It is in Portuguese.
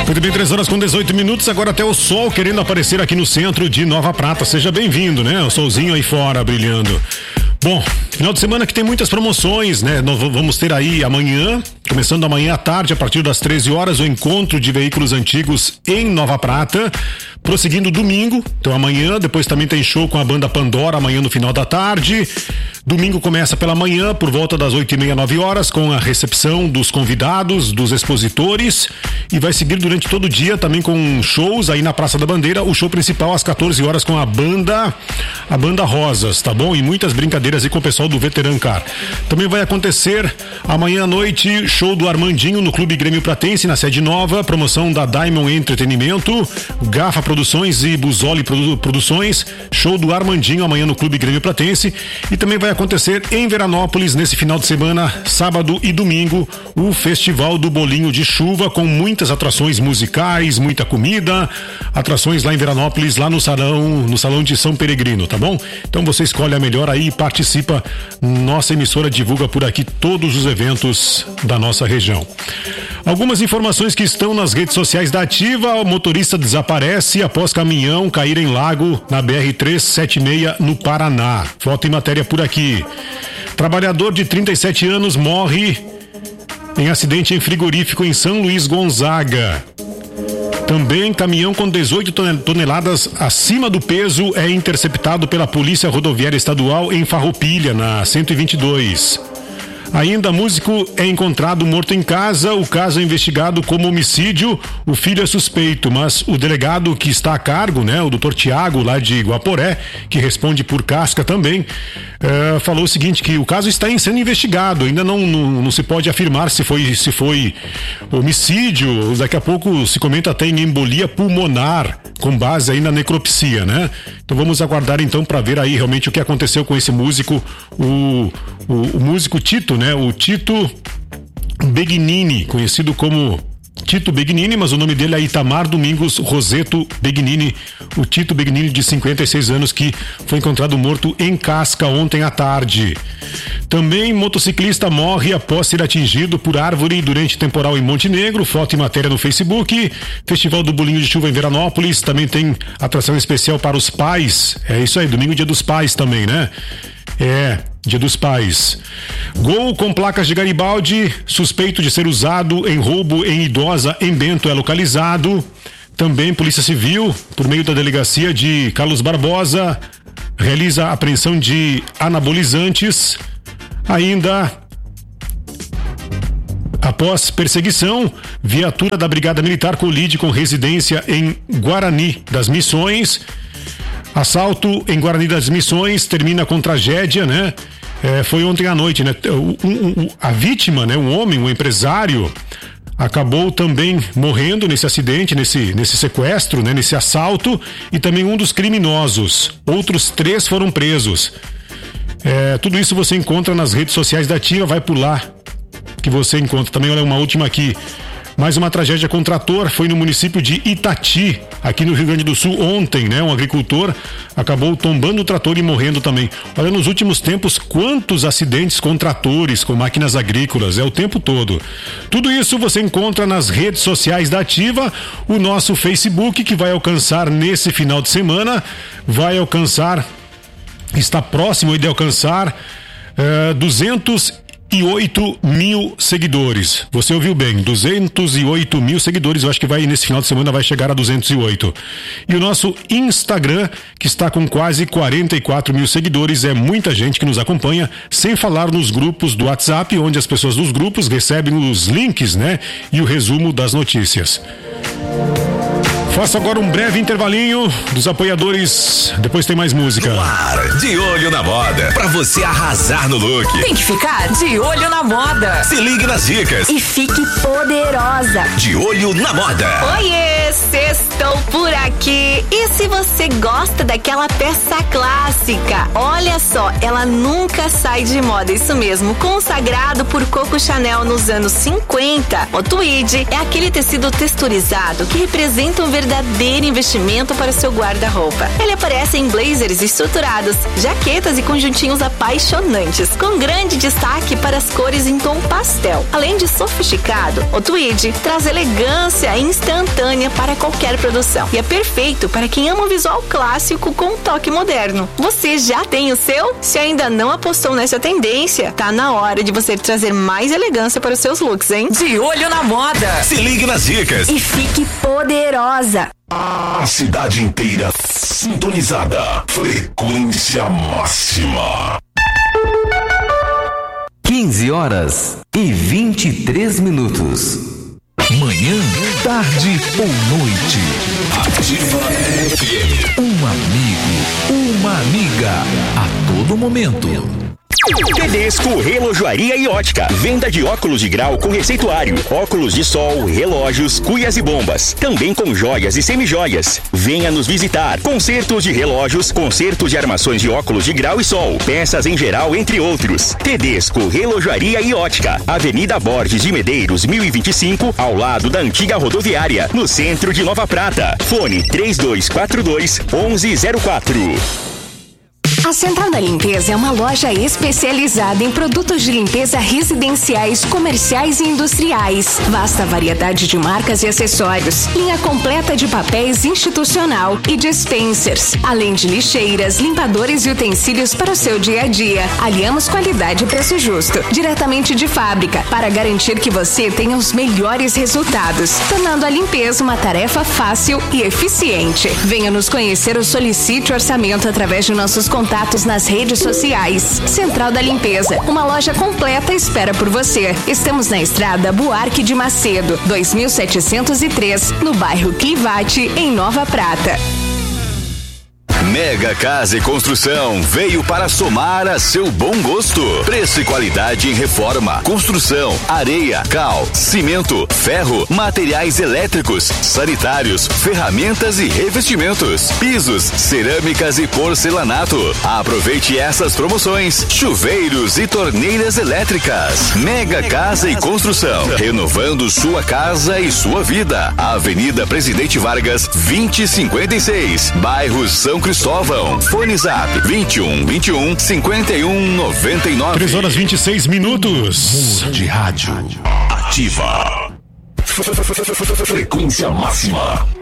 Muito bem, 3h18, agora até o sol querendo aparecer aqui no centro de Nova Prata. Seja bem-vindo, né? O solzinho aí fora brilhando. Bom, final de semana que tem muitas promoções, né? Nós vamos ter aí amanhã, começando amanhã à tarde, a partir das 13 horas, o encontro de veículos antigos em Nova Prata. Prosseguindo domingo, então amanhã, depois também tem show com a banda Pandora, amanhã no final da tarde. Domingo começa pela manhã, por volta das 8h30, 9 horas, com a recepção dos convidados, dos expositores, e vai seguir durante todo o dia também com shows aí na Praça da Bandeira, o show principal às 14 horas com a banda Rosas, tá bom? E muitas brincadeiras aí com o pessoal do Veteran Car. Também vai acontecer amanhã à noite, show do Armandinho no Clube Grêmio Pratense, na sede nova, promoção da Diamond Entretenimento, Gafa Produções e Busoli Produções, show do Armandinho amanhã no Clube Grêmio Pratense. E também vai acontecer em Veranópolis nesse final de semana, sábado e domingo, o Festival do Bolinho de Chuva, com muitas atrações musicais, muita comida, atrações lá em Veranópolis, lá no salão de São Peregrino, tá bom? Então você escolhe a melhor aí e participa. Nossa emissora divulga por aqui todos os eventos da nossa região. Algumas informações que estão nas redes sociais da Ativa: o motorista desaparece após caminhão cair em lago na BR-376 no Paraná. Foto e matéria por aqui. Trabalhador de 37 anos morre em acidente em frigorífico em São Luís Gonzaga. Também caminhão com 18 toneladas acima do peso é interceptado pela Polícia Rodoviária Estadual em Farroupilha, na 122. Ainda, músico é encontrado morto em casa. O caso é investigado como homicídio. O filho é suspeito, mas o delegado que está a cargo, né, o doutor Tiago, lá de Guaporé, que responde por Casca também, falou o seguinte, que o caso está sendo investigado. Ainda não se pode afirmar se foi homicídio. Daqui a pouco se comenta até em embolia pulmonar, com base aí na necropsia, né? Então vamos aguardar então para ver aí realmente o que aconteceu com esse músico, o músico Tito, né? O Tito Begnini, conhecido como Tito Begnini, mas o nome dele é Itamar Domingos Roseto Begnini, o Tito Begnini, de 56 anos, que foi encontrado morto em Casca ontem à tarde. Também motociclista morre após ser atingido por árvore durante temporal em Montenegro. Foto e matéria no Facebook. Festival do Bolinho de Chuva em Veranópolis, também tem atração especial para os pais. É isso aí, domingo, dia dos pais também, né? Dia dos Pais. Gol com placas de Garibaldi, suspeito de ser usado em roubo em idosa em Bento, é localizado. Também Polícia Civil, por meio da delegacia de Carlos Barbosa, realiza a apreensão de anabolizantes. Ainda, após perseguição, viatura da Brigada Militar colide com residência em Guarani das Missões. Assalto em Guarani das Missões termina com tragédia, né? Foi ontem à noite, né? A vítima, né? Um homem, um empresário, acabou também morrendo nesse acidente, nesse sequestro, né? Nesse assalto, e também um dos criminosos. Outros 3 foram presos. Tudo isso você encontra nas redes sociais da Ativa, vai por lá que você encontra. Também, olha, uma última aqui. Mais uma tragédia com trator, foi no município de Itati, aqui no Rio Grande do Sul, ontem, né? Um agricultor acabou tombando o trator e morrendo também. Olha, nos últimos tempos, quantos acidentes com tratores, com máquinas agrícolas, o tempo todo. Tudo isso você encontra nas redes sociais da Ativa, o nosso Facebook, que vai alcançar nesse final de semana, está próximo de alcançar 208 mil seguidores. Você ouviu bem, 208 mil seguidores. Eu acho que nesse final de semana vai chegar a 208. E o nosso Instagram, que está com quase 44 mil seguidores, é muita gente que nos acompanha, sem falar nos grupos do WhatsApp, onde as pessoas dos grupos recebem os links, né? E o resumo das notícias. Faço agora um breve intervalinho dos apoiadores, depois tem mais música. De olho na moda, pra você arrasar no look. Tem que ficar de olho na moda. Se ligue nas dicas e fique poderosa. De olho na moda. Oiê! Sextou por aqui. E se você gosta daquela peça clássica, olha só, ela nunca sai de moda, isso mesmo, consagrado por Coco Chanel nos anos 50. O tweed é aquele tecido texturizado que representa um verdadeiro investimento para o seu guarda-roupa. Ele aparece em blazers estruturados, jaquetas e conjuntinhos apaixonantes, com grande destaque para as cores em tom pastel. Além de sofisticado, o tweed traz elegância instantânea para qualquer produção e é perfeito para quem ama um visual clássico com um toque moderno. Você já tem o seu? Se ainda não apostou nessa tendência, tá na hora de você trazer mais elegância para os seus looks, hein? De olho na moda. Se ligue nas dicas e fique poderosa. A cidade inteira sintonizada. Frequência máxima. 15h23. Manhã, tarde ou noite. Ativa FM. Um amigo, uma amiga, a todo momento. Tedesco Relojoaria e Ótica. Venda de óculos de grau com receituário, óculos de sol, relógios, cuias e bombas. Também com joias e semijoias. Venha nos visitar. Consertos de relógios, consertos de armações de óculos de grau e sol, peças em geral, entre outros. Tedesco Relojoaria e Ótica. Avenida Borges de Medeiros, 1025, ao lado da antiga rodoviária, no centro de Nova Prata. Fone 3242-1104. A Central da Limpeza é uma loja especializada em produtos de limpeza residenciais, comerciais e industriais. Vasta variedade de marcas e acessórios. Linha completa de papéis institucional e dispensers. Além de lixeiras, limpadores e utensílios para o seu dia a dia. Aliamos qualidade e preço justo. Diretamente de fábrica, para garantir que você tenha os melhores resultados. Tornando a limpeza uma tarefa fácil e eficiente. Venha nos conhecer ou solicite orçamento através de nossos contatos nas redes sociais. Central da Limpeza, uma loja completa espera por você. Estamos na estrada Buarque de Macedo, 2703, no bairro Clivate, em Nova Prata. Mega Casa e Construção veio para somar a seu bom gosto. Preço e qualidade em reforma, construção, areia, cal, cimento, ferro, materiais elétricos, sanitários, ferramentas e revestimentos, pisos, cerâmicas e porcelanato. Aproveite essas promoções. Chuveiros e torneiras elétricas. Mega Casa e Construção, renovando sua casa e sua vida. Avenida Presidente Vargas, 2056, bairro São Cristóvão. Fone Zap 2121-5199. 3h26. De rádio. Ativa. Frequência máxima.